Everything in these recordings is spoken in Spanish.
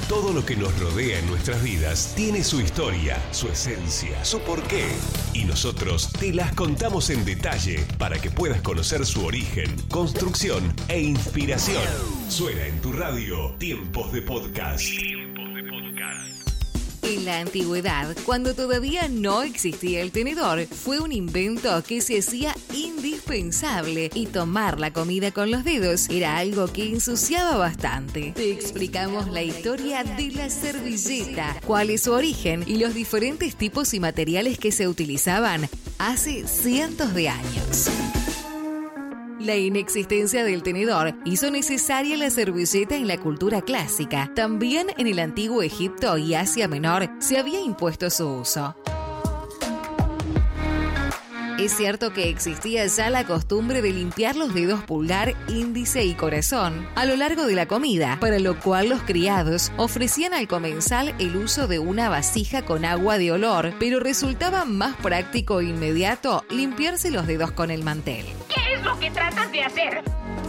Todo lo que nos rodea en nuestras vidas tiene su historia, su esencia, su porqué. Y nosotros te las contamos en detalle para que puedas conocer su origen, construcción e inspiración. Suena en tu radio Tiempos de Podcast. En la antigüedad, cuando todavía no existía el tenedor, fue un invento que se hacía indispensable y tomar la comida con los dedos era algo que ensuciaba bastante. Te explicamos la historia de la servilleta, cuál es su origen y los diferentes tipos y materiales que se utilizaban hace cientos de años. La inexistencia del tenedor hizo necesaria la servilleta en la cultura clásica. También en el antiguo Egipto y Asia Menor se había impuesto su uso. Es cierto que existía ya la costumbre de limpiar los dedos pulgar, índice y corazón a lo largo de la comida, para lo cual los criados ofrecían al comensal el uso de una vasija con agua de olor, pero resultaba más práctico e inmediato limpiarse los dedos con el mantel. ¿Qué es lo que tratas de hacer?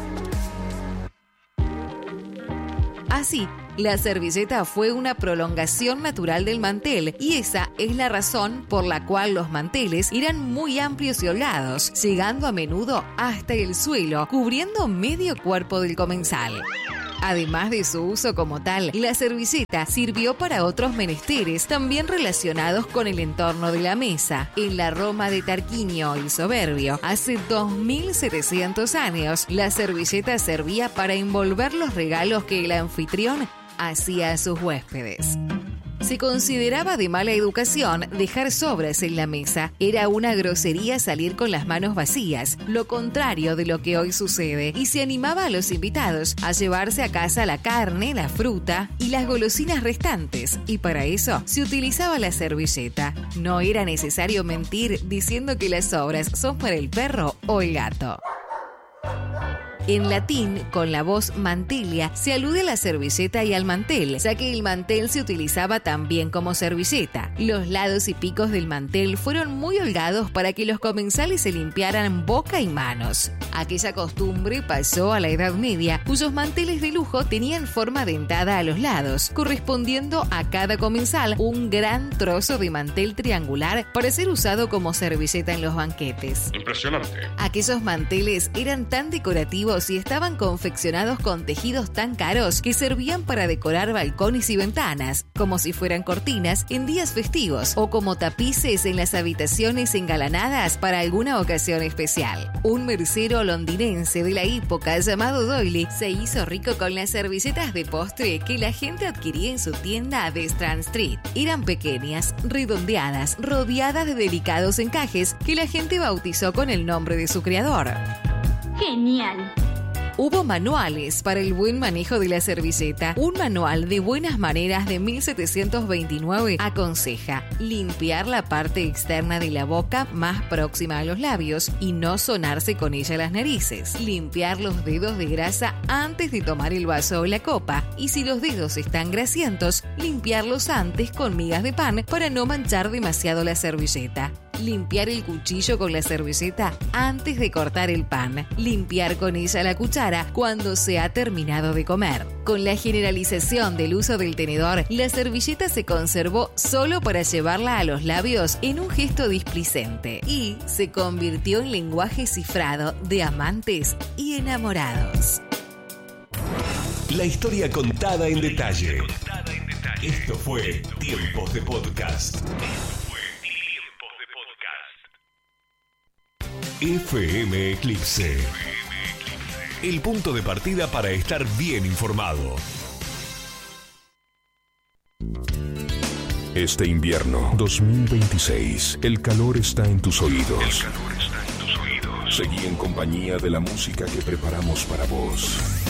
Así, la servilleta fue una prolongación natural del mantel y esa es la razón por la cual los manteles eran muy amplios y holgados, llegando a menudo hasta el suelo, cubriendo medio cuerpo del comensal. Además de su uso como tal, la servilleta sirvió para otros menesteres también relacionados con el entorno de la mesa. En la Roma de Tarquinio el Soberbio, hace 2700 años, la servilleta servía para envolver los regalos que el anfitrión hacía a sus huéspedes. Se consideraba de mala educación dejar sobras en la mesa. Era una grosería salir con las manos vacías, lo contrario de lo que hoy sucede, y se animaba a los invitados a llevarse a casa la carne, la fruta y las golosinas restantes, y para eso se utilizaba la servilleta. No era necesario mentir diciendo que las sobras son para el perro o el gato. En latín, con la voz mantilia, se alude a la servilleta y al mantel, ya que el mantel se utilizaba también como servilleta. Los lados y picos del mantel fueron muy holgados para que los comensales se limpiaran boca y manos. Aquella costumbre pasó a la Edad Media, cuyos manteles de lujo tenían forma dentada a los lados, correspondiendo a cada comensal un gran trozo de mantel triangular para ser usado como servilleta en los banquetes. Impresionante. Aquellos manteles eran tan decorativos y estaban confeccionados con tejidos tan caros que servían para decorar balcones y ventanas, como si fueran cortinas en días festivos o como tapices en las habitaciones engalanadas para alguna ocasión especial. Un mercero londinense de la época llamado Doyle se hizo rico con las servilletas de postre que la gente adquiría en su tienda de Strand Street. Eran pequeñas, redondeadas, rodeadas de delicados encajes que la gente bautizó con el nombre de su creador. ¡Genial! Hubo manuales para el buen manejo de la servilleta. Un manual de buenas maneras de 1729 aconseja limpiar la parte externa de la boca más próxima a los labios y no sonarse con ella las narices. Limpiar los dedos de grasa antes de tomar el vaso o la copa. Y si los dedos están grasientos, limpiarlos antes con migas de pan para no manchar demasiado la servilleta. Limpiar el cuchillo con la servilleta antes de cortar el pan. Limpiar con ella la cuchara cuando se ha terminado de comer. Con la generalización del uso del tenedor, la servilleta se conservó solo para llevarla a los labios en un gesto displicente y se convirtió en lenguaje cifrado de amantes y enamorados. La historia contada en detalle. Esto fue Tiempos de Podcast. FM Eclipse. El punto de partida para estar bien informado. Este invierno 2026, el calor está en tus oídos. Seguí en compañía de la música que preparamos para vos.